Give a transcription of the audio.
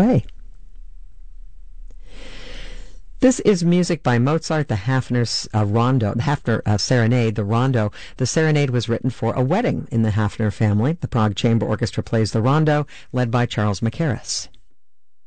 play. This is music by Mozart, the Hafner Rondo, the Hafner Serenade, the Rondo. The Serenade was written for a wedding in the Hafner family. The Prague Chamber Orchestra plays the Rondo, led by Charles Mackerras.